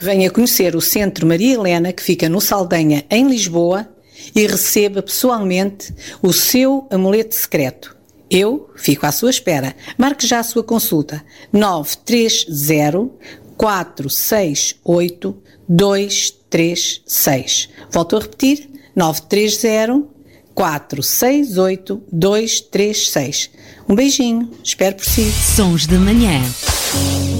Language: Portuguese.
Venha conhecer o Centro Maria Helena, que fica no Saldanha, em Lisboa, e receba pessoalmente o seu amuleto secreto. Eu fico à sua espera. Marque já a sua consulta. 930 468 236. Volto a repetir. 930 468 236. Um beijinho. Espero por si. Sons da Manhã.